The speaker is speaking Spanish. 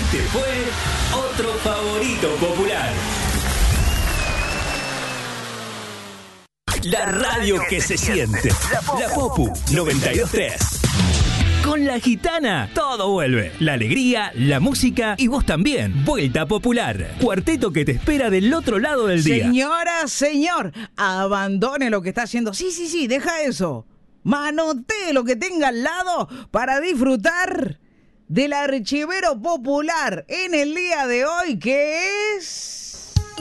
Este fue otro favorito popular. La radio que se siente. La Popu 92.3. Con la gitana, todo vuelve. La alegría, la música y vos también. Vuelta Popular. Cuarteto que te espera del otro lado del día. Señora, señor, abandone lo que está haciendo. Sí, deja eso. Manotee lo que tenga al lado para disfrutar del archivero popular en el día de hoy, que es...